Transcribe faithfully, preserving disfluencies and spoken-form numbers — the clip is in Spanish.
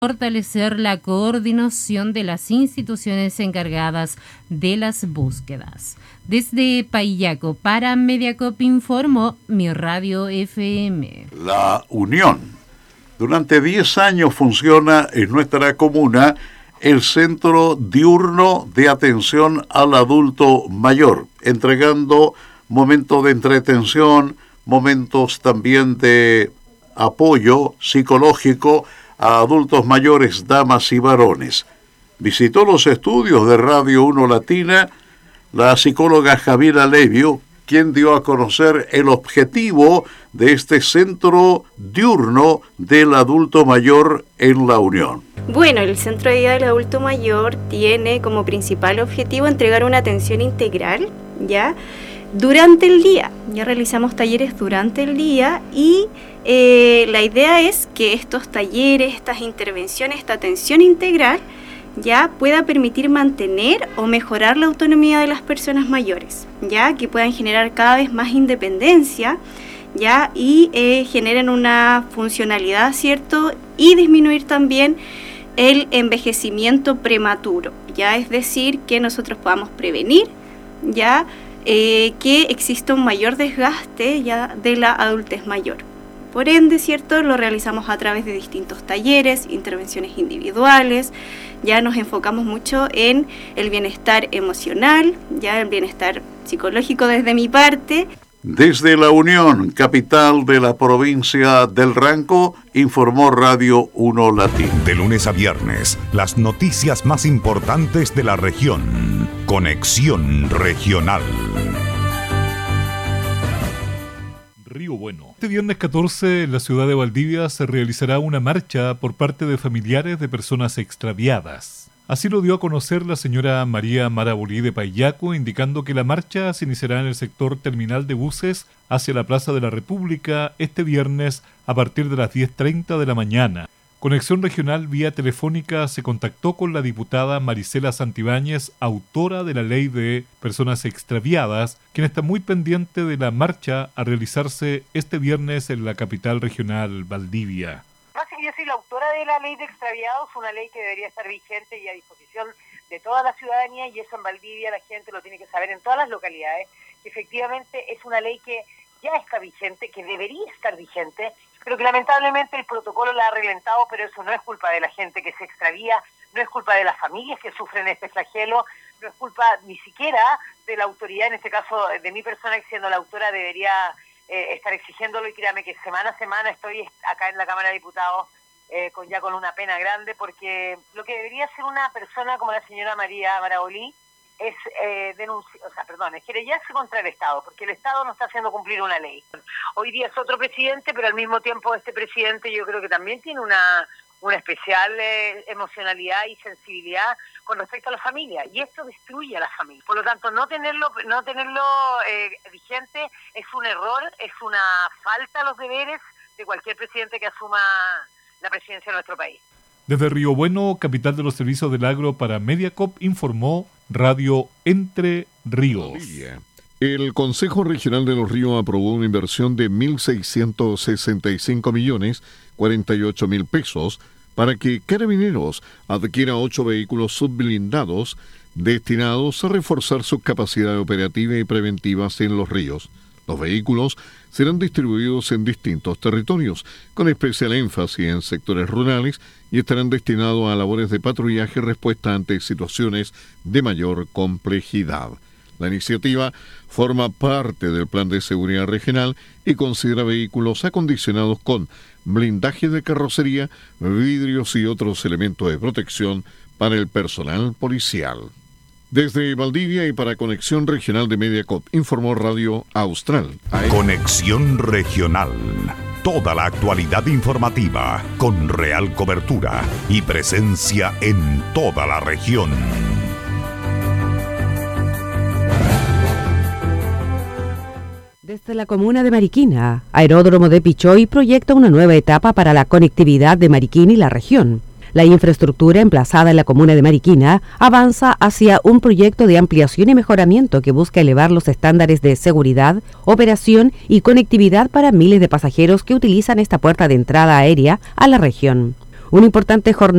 fortalecer la coordinación de las instituciones encargadas de las búsquedas. Desde Paillaco para Mediacop informó Mi Radio F M. La Unión. Durante diez años funciona en nuestra comuna el Centro Diurno de Atención al Adulto Mayor, entregando momentos de entretención, momentos también de apoyo psicológico a adultos mayores, damas y varones. Visitó los estudios de Radio uno Latina la psicóloga Javiera Levio, quien dio a conocer el objetivo de este Centro Diurno del Adulto Mayor en La Unión. Bueno, el Centro de Día del Adulto Mayor tiene como principal objetivo entregar una atención integral, ¿ya?, durante el día. Ya realizamos talleres durante el día y eh, la idea es que estos talleres, estas intervenciones, esta atención integral ya pueda permitir mantener o mejorar la autonomía de las personas mayores, ya que puedan generar cada vez más independencia, ya y eh, generen una funcionalidad, ¿cierto? Y disminuir también el envejecimiento prematuro, ya es decir, que nosotros podamos prevenir, ya Eh, que exista un mayor desgaste ya de la adultez mayor. Por ende, ¿cierto?, lo realizamos a través de distintos talleres, intervenciones individuales, ya nos enfocamos mucho en el bienestar emocional, ya el bienestar psicológico desde mi parte. Desde La Unión, capital de la provincia del Ranco, informó Radio uno Latina. De lunes a viernes, las noticias más importantes de la región. Conexión Regional. Río Bueno. Este viernes catorce, en la ciudad de Valdivia, se realizará una marcha por parte de familiares de personas extraviadas. Así lo dio a conocer la señora María Marabolí de Paillaco, indicando que la marcha se iniciará en el sector terminal de buses hacia la Plaza de la República este viernes a partir de las diez treinta de la mañana. Conexión Regional vía telefónica se contactó con la diputada Marisela Santibáñez, autora de la Ley de Personas Extraviadas, quien está muy pendiente de la marcha a realizarse este viernes en la capital regional Valdivia. Yo soy la autora de la Ley de Extraviados, una ley que debería estar vigente y a disposición de toda la ciudadanía, y eso en Valdivia la gente lo tiene que saber en todas las localidades. Efectivamente es una ley que ya está vigente, que debería estar vigente, pero que lamentablemente el protocolo la ha relentado, pero eso no es culpa de la gente que se extravía, no es culpa de las familias que sufren este flagelo, no es culpa ni siquiera de la autoridad, en este caso de mi persona, que siendo la autora debería eh, estar exigiéndolo, y créame que semana a semana estoy acá en la Cámara de Diputados eh, con ya con una pena grande, porque lo que debería ser una persona como la señora María Marabolí es eh, denunciar, o sea, perdón, es querellarse contra el Estado, porque el Estado no está haciendo cumplir una ley. Hoy día es otro presidente, pero al mismo tiempo este presidente yo creo que también tiene una, una especial eh, emocionalidad y sensibilidad con respecto a la familia, y esto destruye a la familia. Por lo tanto, no tenerlo, no tenerlo eh, vigente es un error, es una falta a los deberes de cualquier presidente que asuma la presidencia de nuestro país. Desde Río Bueno, capital de los servicios del agro para Mediacop, informó Radio Entre Ríos. El Consejo Regional de Los Ríos aprobó una inversión de mil seiscientos sesenta y cinco millones cuarenta y ocho mil pesos para que Carabineros adquiera ocho vehículos subblindados destinados a reforzar sus capacidades operativas y preventivas en los ríos. Los vehículos serán distribuidos en distintos territorios, con especial énfasis en sectores rurales, y estarán destinados a labores de patrullaje y respuesta ante situaciones de mayor complejidad. La iniciativa forma parte del Plan de Seguridad Regional y considera vehículos acondicionados con blindaje de carrocería, vidrios y otros elementos de protección para el personal policial. Desde Valdivia y para Conexión Regional de Mediacop, informó Radio Austral. Conexión Regional. Toda la actualidad informativa con real cobertura y presencia en toda la región. Desde la comuna de Mariquina, Aeródromo de Pichoy proyecta una nueva etapa para la conectividad de Mariquina y la región. La infraestructura emplazada en la comuna de Mariquina avanza hacia un proyecto de ampliación y mejoramiento que busca elevar los estándares de seguridad, operación y conectividad para miles de pasajeros que utilizan esta puerta de entrada aérea a la región. una importante jornada